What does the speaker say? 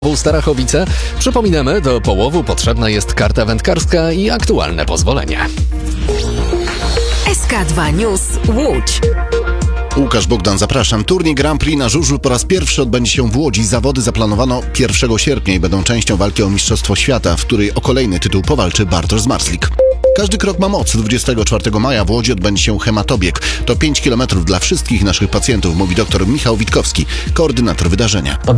Starachowice. Przypominamy, do połowu potrzebna jest karta wędkarska i aktualne pozwolenie. SK2 News Łódź. Łukasz Bogdan, zapraszam. Turniej Grand Prix na żużlu po raz pierwszy odbędzie się w Łodzi. Zawody zaplanowano 1 sierpnia i będą częścią walki o Mistrzostwo Świata, w której o kolejny tytuł powalczy Bartosz Zmarzlik. Każdy krok ma moc. 24 maja w Łodzi odbędzie się hematobieg. To 5 km dla wszystkich naszych pacjentów, mówi dr Michał Witkowski, koordynator wydarzenia.